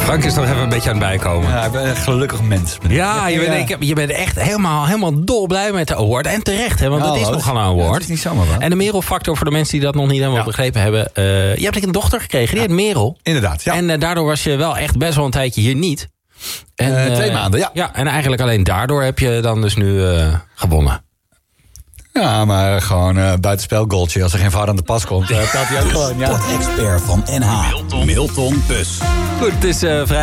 Frank is nog even een beetje aan het bijkomen. Ja, ik ben een gelukkig mens. Ja, je bent echt helemaal dolblij met de award. En terecht, hè, want het is nogal een award. Het is niet zomaar wat. En de Merel-factor voor de mensen die dat nog niet helemaal begrepen hebben. Je hebt een dochter gekregen, die heet Merel. Inderdaad, ja. En daardoor was je wel echt best wel een tijdje hier niet. En, 2 maanden, ja. Ja, en eigenlijk alleen daardoor heb je dan dus nu gewonnen. Ja, maar gewoon buitenspelgoaltje. Als er geen VAR aan de pas komt, telt hij ook gewoon. Ja. Expert van NH. Milton Bus. Goed, het is vrijdag.